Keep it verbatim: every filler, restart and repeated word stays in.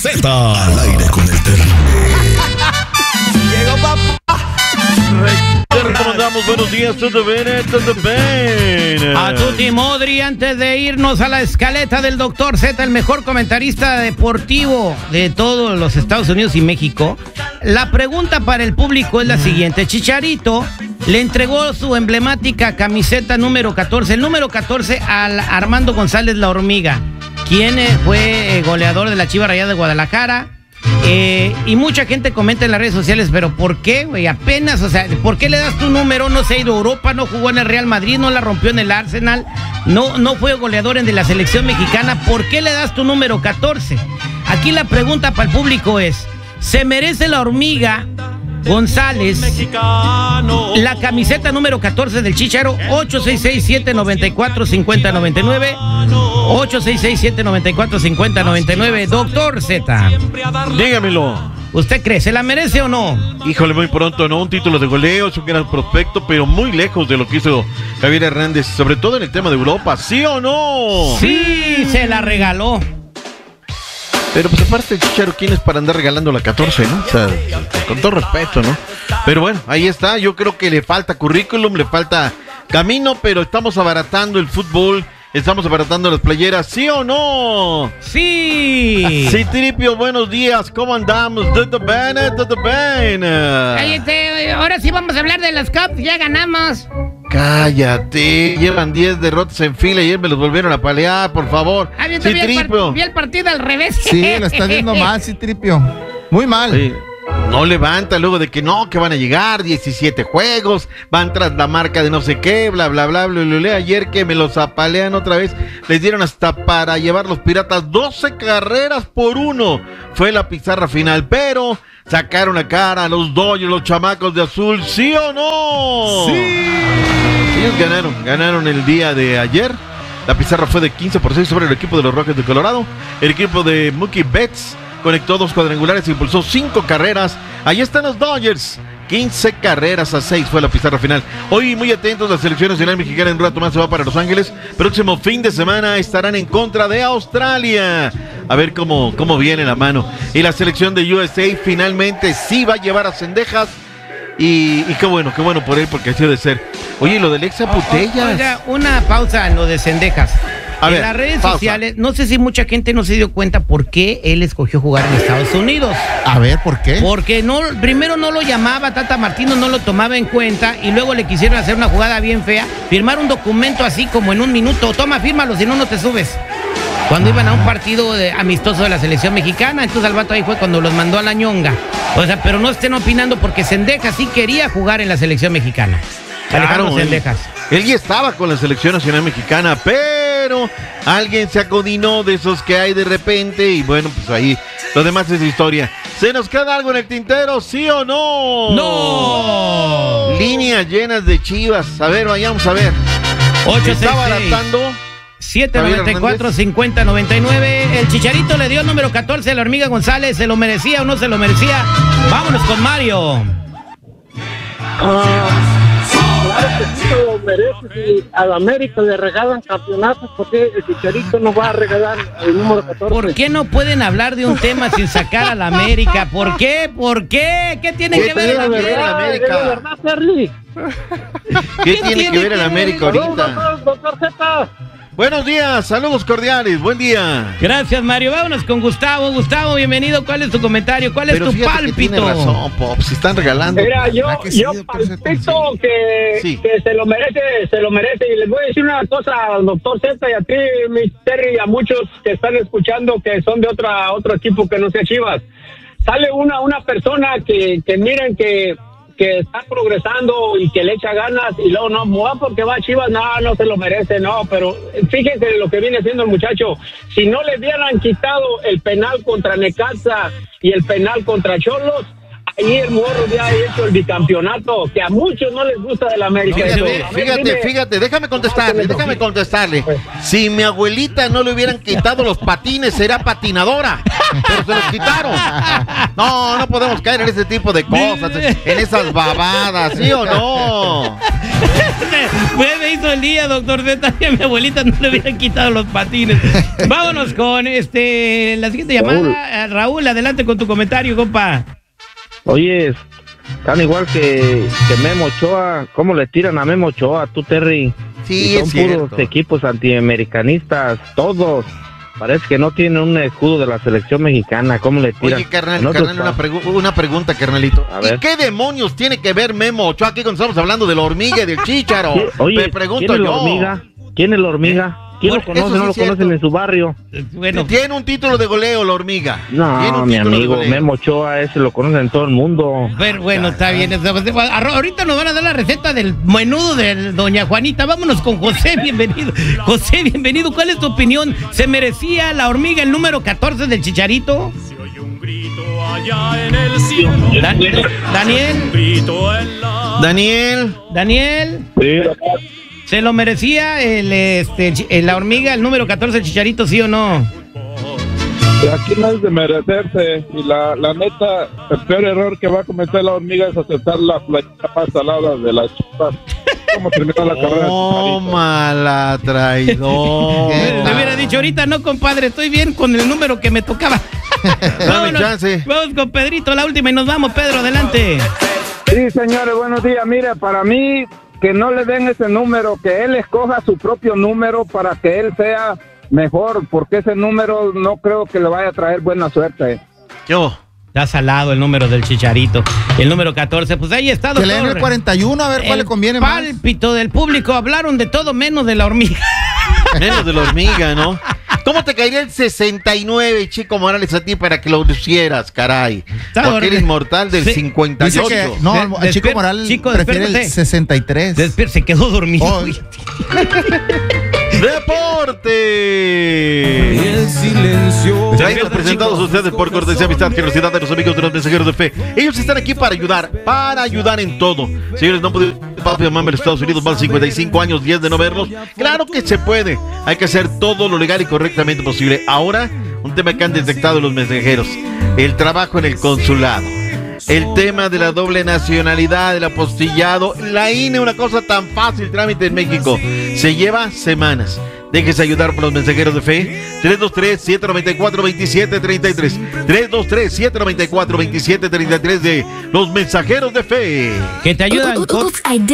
Z al aire con el terrible. Llegó papá. ¿Cómo andamos? Buenos días, ¿todo bien? ¿Todo bien? A tutti modri, antes de irnos a la escaleta del doctor Z, el mejor comentarista deportivo de todos los Estados Unidos y México, la pregunta para el público es la siguiente. Chicharito le entregó su emblemática camiseta número catorce, el número catorce al Armando González La Hormiga, quien fue goleador de la Chivas Rayadas de Guadalajara. Eh, y mucha gente comenta en las redes sociales, pero ¿por qué, güey? Apenas, o sea, ¿por qué le das tu número? No se ha ido a Europa, no jugó en el Real Madrid, no la rompió en el Arsenal, no, no fue goleador en de la selección mexicana. ¿Por qué le das tu número catorce? Aquí la pregunta para el público es: ¿se merece La Hormiga González la camiseta número catorce del Chicharo? Ocho seis seis, siete nueve cuatro, cinco cero nueve nueve, ocho seis seis, siete nueve cuatro, cinco cero nueve nueve. Doctor Z, dígamelo. ¿usted cree, se la merece o no? Híjole, muy pronto, ¿no? Un título de goleo, es un gran prospecto, pero muy lejos de lo que hizo Javier Hernández, sobre todo en el tema de Europa, ¿sí o no? Sí, se la regaló. Pero pues aparte, Chicharo, ¿quién es para andar regalando la catorce, no? O sea, con todo respeto, ¿no? Pero bueno, ahí está, yo creo que le falta currículum, le falta camino, pero estamos abaratando el fútbol, estamos abaratando las playeras, ¿sí o no? Sí. Sí, Tripio, buenos días, ¿cómo andamos? ¿Todo bien? ¿Todo bien? Ay, este, ahora sí vamos a hablar de las Cups, ya ganamos. Cállate, llevan diez derrotas en fila y ayer me los volvieron a palear, por favor. Ah, bien, Sí, vi, el Tripio. par- vi el partido al revés. Sí, lo está viendo mal, sí, Tripio. Muy mal. Sí. No levanta luego de que no, que van a llegar diecisiete juegos, van tras la marca de no sé qué, bla, bla, bla, bla, bla, bla. Ayer que me los apalean otra vez, les dieron hasta para llevar los Piratas doce carreras por uno. Fue la pizarra final, pero sacaron la cara a los Dodgers, los chamacos de azul, ¿sí o no? Sí. Ellos ganaron, ganaron el día de ayer. La pizarra fue de quince por seis sobre el equipo de los Rockies de Colorado. El equipo de Mookie Betts conectó dos cuadrangulares e impulsó cinco carreras. Ahí están los Dodgers. quince carreras a seis fue la pizarra final. Hoy muy atentos, la selección nacional mexicana en un rato más se va para Los Ángeles. Próximo fin de semana estarán en contra de Australia. A ver cómo, cómo viene la mano. Y la selección de U S A finalmente sí va a llevar a Cendejas. Y, y qué bueno, qué bueno por él, porque así debe ser. Oye, lo del Exa Putellas. Oiga, una pausa en lo de Cendejas. A en ver, las redes pausa. sociales, no sé si mucha gente no se dio cuenta por qué él escogió jugar en Estados Unidos. A ver, ¿por qué? Porque no, primero no lo llamaba, Tata Martino no lo tomaba en cuenta, y luego le quisieron hacer una jugada bien fea, firmar un documento así como en un minuto. Toma, fírmalo, si no, no te subes. Cuando iban a un partido de, amistoso de la selección mexicana, entonces al vato ahí fue cuando los mandó a la ñonga. O sea, pero no estén opinando, porque Cendejas sí quería jugar en la selección mexicana. Alejandro Claro, él, Cendejas. él ya estaba con la selección nacional mexicana, pero alguien se acodinó de esos que hay de repente y bueno, pues ahí lo demás es historia. ¿Se nos queda algo en el tintero, sí o no? ¡No! Líneas llenas de Chivas. A ver, vayamos a ver. ocho seis Está seis, baratando. siete nueve cuatro, cinco cero nueve nueve. El Chicharito le dio el número catorce a La Hormiga González. ¿Se lo merecía o no se lo merecía? Vámonos con Mario. Ah, claro que sí se lo merece. Si a la América le regalan campeonatos, ¿por qué el Chicharito no va a regalar el número catorce? ¿Por qué no pueden hablar de un tema sin sacar a la América? ¿Por qué? ¿Por qué? ¿Qué tiene ¿Qué que ver tiene el que ver América? la América? Es la verdad, Terry. ¿Qué, ¿Qué tiene tiene que ver que el ver? América Saludos, ahorita? doctor, doctor Z. Buenos días, saludos cordiales, buen día. Gracias, Mario. Vámonos con Gustavo. Gustavo, bienvenido. ¿Cuál es tu comentario? ¿Cuál es Pero tu fíjate que tiene pálpito? razón, Pop, si están regalando. Mira, yo, ¿Verdad que sí, yo doctor Z? palpito que, Sí. que se lo merece, se lo merece. Y les voy a decir una cosa al doctor Z y a ti, mi Terry, y a muchos que están escuchando que son de otra otro equipo que no sea Chivas. Sale una, una persona que, que miren que, que está progresando y que le echa ganas y luego no, no porque va a Chivas, no, no se lo merece, no, pero fíjense lo que viene haciendo el muchacho. Si no le hubieran quitado el penal contra Necaxa y el penal contra Cholos, ahí el morro ya ha hecho el bicampeonato, que a muchos no les gusta del América. Fíjate, eso. fíjate, Dime. fíjate, déjame contestarle, déjame contestarle. Si mi abuelita no le hubieran quitado los patines, sería patinadora, pero se los quitaron. No, no podemos caer en ese tipo de cosas, en esas babadas, ¿sí o no? Pues me hizo el día, doctor Z, que a mi abuelita no le hubieran quitado los patines. Vámonos con este la siguiente llamada. Raúl. Eh, Raúl, adelante con tu comentario, compa. Oye, tan igual que, que Memo Ochoa. ¿Cómo le tiran a Memo Ochoa, tú, Terry? Sí, Y son es cierto. puros equipos antiamericanistas, todos. Parece que no tienen un escudo de la selección mexicana. ¿Cómo le tiran? Oye, carnal, En otros carnal, una, pa- pregu- una pregunta, carnalito. A ¿Y ver. qué demonios tiene que ver Memo Ochoa aquí cuando estamos hablando de la hormiga y del chícharo? ¿Quién- Oye, Me pregunto ¿quién es la yo. hormiga? ¿Quién es la hormiga? ¿Quién Bueno, lo conoce? eso sí ¿No lo es cierto. conocen en su barrio? Eh, Bueno, Tiene un título de goleo la hormiga. Tiene No, un mi título de amigo, goleo. Memo Ochoa, ese lo conocen en todo el mundo. pero bueno, está bien. Arro- Ahorita nos van a dar la receta del menudo de doña Juanita. Vámonos con José, bienvenido. José, bienvenido. ¿Cuál es tu opinión? ¿Se merecía la hormiga el número catorce del Chicharito? Da- Daniel, Daniel, Daniel, ¿se lo merecía el, este, chi- la hormiga el número catorce del Chicharito, sí o no? Aquí no es de merecerse, y la, la neta, el peor error que va a cometer la hormiga es aceptar la playera más salada de las Chivas. ¿Cómo terminó la carrera? oh, mala traidor. Me hubiera dicho ahorita, no, compadre, estoy bien con el número que me tocaba. Dame chance. Vamos con Pedrito, la última, y nos vamos, Pedro, adelante. Sí, señores, buenos días. Mira, para mí, que no le den ese número, que él escoja su propio número para que él sea mejor, porque ese número no creo que le vaya a traer buena suerte. Yo. Está salado el número del Chicharito. El número catorce, pues ahí está, Que doctor. le den el cuarenta y uno, a ver cuál le conviene El más. pálpito del público, hablaron de todo menos de la hormiga. Menos de la hormiga, ¿no? ¿Cómo te caería el sesenta y nueve, Chico Morales, a ti para que lo lucieras, caray? Está Porque eres horrible. inmortal del Sí. cincuenta y Dice ocho. que no, De- el Chico despier- Morales Chico, prefiere el despiértate. sesenta y tres. Despier- se quedó dormido. Oh. ¡Deporte! El silencio. Traídos presentados a ustedes por cortesía, amistad, generosidad de los amigos de los mensajeros de fe. Ellos están aquí para ayudar, para ayudar en todo. Señores, no puede papi o mamá en Estados Unidos, más de cincuenta y cinco años, diez de no verlos. Claro que se puede. Hay que hacer todo lo legal y correctamente posible. Ahora, un tema que han detectado los mensajeros: el trabajo en el consulado. El tema de la doble nacionalidad, el apostillado, la I N E, una cosa tan fácil, trámite en México. Se lleva semanas. Déjese ayudar por los mensajeros de fe. tres dos tres, siete nueve cuatro, dos siete tres tres. tres dos tres, siete nueve cuatro, dos siete tres tres de los mensajeros de fe. Que te ayudan con... Oops, I did.